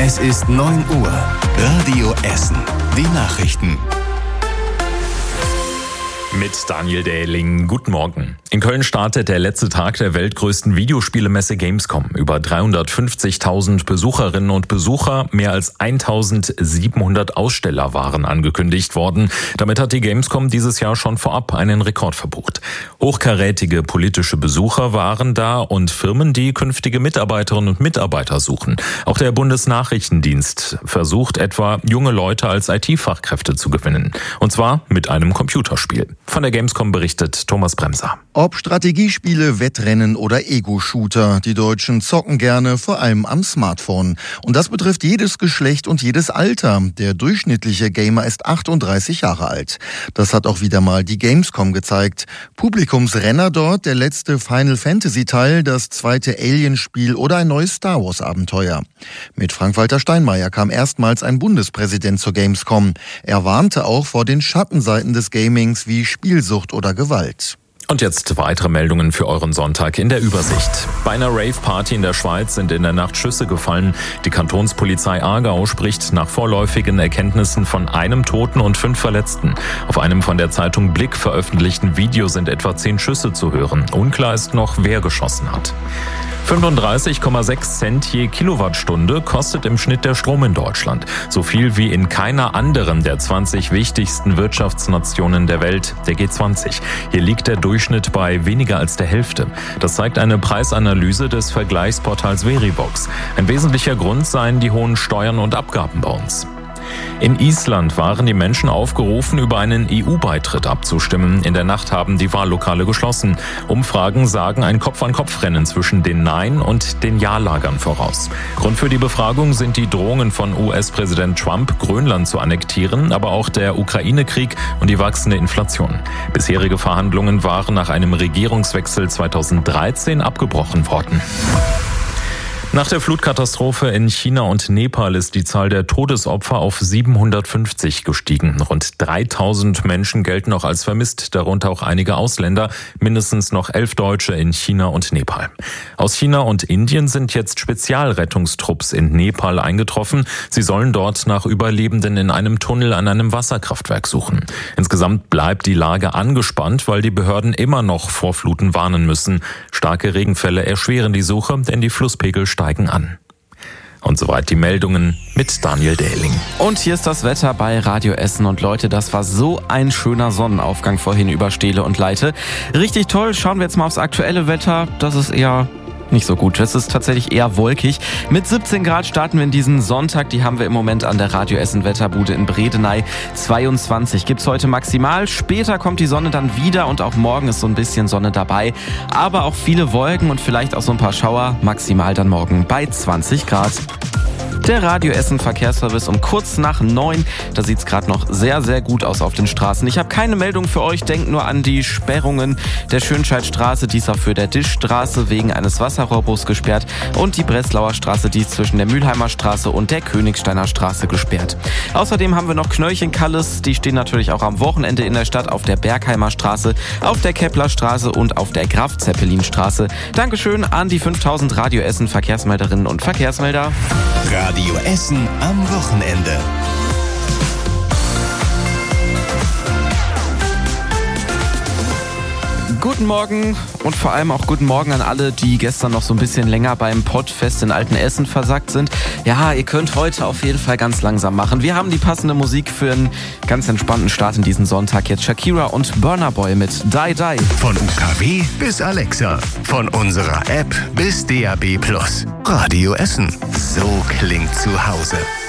Es ist 9 Uhr. Radio Essen. Die Nachrichten. Mit Daniel Dähling. Guten Morgen. In Köln startet der letzte Tag der weltgrößten Videospielemesse Gamescom. Über 350.000 Besucherinnen und Besucher, mehr als 1.700 Aussteller waren angekündigt worden. Damit hat die Gamescom dieses Jahr schon vorab einen Rekord verbucht. Hochkarätige politische Besucher waren da und Firmen, die künftige Mitarbeiterinnen und Mitarbeiter suchen. Auch der Bundesnachrichtendienst versucht etwa, junge Leute als IT-Fachkräfte zu gewinnen. Und zwar mit einem Computerspiel. Von der Gamescom berichtet Thomas Bremser. Ob Strategiespiele, Wettrennen oder Ego-Shooter, die Deutschen zocken gerne, vor allem am Smartphone. Und das betrifft jedes Geschlecht und jedes Alter. Der durchschnittliche Gamer ist 38 Jahre alt. Das hat auch wieder mal die Gamescom gezeigt. Publikumsrenner dort, der letzte Final-Fantasy-Teil, das zweite Alien-Spiel oder ein neues Star Wars-Abenteuer. Mit Frank-Walter Steinmeier kam erstmals ein Bundespräsident zur Gamescom. Er warnte auch vor den Schattenseiten des Gamings wie Spielsucht oder Gewalt. Und jetzt weitere Meldungen für euren Sonntag in der Übersicht. Bei einer Rave-Party in der Schweiz sind in der Nacht Schüsse gefallen. Die Kantonspolizei Aargau spricht nach vorläufigen Erkenntnissen von einem Toten und 5 Verletzten. Auf einem von der Zeitung Blick veröffentlichten Video sind etwa 10 Schüsse zu hören. Unklar ist noch, wer geschossen hat. 35,6 Cent je Kilowattstunde kostet im Schnitt der Strom in Deutschland. So viel wie in keiner anderen der 20 wichtigsten Wirtschaftsnationen der Welt, der G20. Hier liegt der Durchschnitt bei weniger als der Hälfte. Das zeigt eine Preisanalyse des Vergleichsportals Verivox. Ein wesentlicher Grund seien die hohen Steuern und Abgaben bei uns. In Island waren die Menschen aufgerufen, über einen EU-Beitritt abzustimmen. In der Nacht haben die Wahllokale geschlossen. Umfragen sagen ein Kopf-an-Kopf-Rennen zwischen den Nein- und den Ja-Lagern voraus. Grund für die Befragung sind die Drohungen von US-Präsident Trump, Grönland zu annektieren, aber auch der Ukraine-Krieg und die wachsende Inflation. Bisherige Verhandlungen waren nach einem Regierungswechsel 2013 abgebrochen worden. Nach der Flutkatastrophe in China und Nepal ist die Zahl der Todesopfer auf 750 gestiegen. Rund 3000 Menschen gelten noch als vermisst, darunter auch einige Ausländer, mindestens noch 11 Deutsche in China und Nepal. Aus China und Indien sind jetzt Spezialrettungstrupps in Nepal eingetroffen. Sie sollen dort nach Überlebenden in einem Tunnel an einem Wasserkraftwerk suchen. Insgesamt bleibt die Lage angespannt, weil die Behörden immer noch vor Fluten warnen müssen. Starke Regenfälle erschweren die Suche, denn die Flusspegel steigen an. Und soweit die Meldungen mit Daniel Dähling. Und hier ist das Wetter bei Radio Essen. Und Leute, das war so ein schöner Sonnenaufgang vorhin über Stehle und Leite. Richtig toll. Schauen wir jetzt mal aufs aktuelle Wetter. Das ist eher nicht so gut. Es ist tatsächlich eher wolkig. Mit 17 Grad starten wir in diesen Sonntag. Die haben wir im Moment an der Radio Essen Wetterbude in Bredeney. 22 gibt's heute maximal. Später kommt die Sonne dann wieder und auch morgen ist so ein bisschen Sonne dabei. Aber auch viele Wolken und vielleicht auch so ein paar Schauer. Maximal dann morgen bei 20 Grad. Der Radio Essen Verkehrsservice um kurz nach 9. Da sieht's gerade noch sehr, sehr gut aus auf den Straßen. Ich habe keine Meldung für euch. Denkt nur an die Sperrungen der Schönscheidstraße. Die ist auch für der Dischstraße wegen eines Wasserrohrbruchs gesperrt. Und die Breslauer Straße, die ist zwischen der Mülheimer Straße und der Königsteiner Straße gesperrt. Außerdem haben wir noch Knöllchen-Kalles. Die stehen natürlich auch am Wochenende in der Stadt auf der Bergheimer Straße, auf der Kepler Straße und auf der Graf-Zeppelin-Straße. Dankeschön an die 5000 Radio Essen Verkehrsmelderinnen und Verkehrsmelder. Radio Essen am Wochenende. Guten Morgen und vor allem auch guten Morgen an alle, die gestern noch so ein bisschen länger beim Pottfest in Altenessen versackt sind. Ja, ihr könnt heute auf jeden Fall ganz langsam machen. Wir haben die passende Musik für einen ganz entspannten Start in diesen Sonntag. Jetzt Shakira und Burna Boy mit Die Die. Von UKW bis Alexa. Von unserer App bis DAB+. Radio Essen. So klingt zu Hause.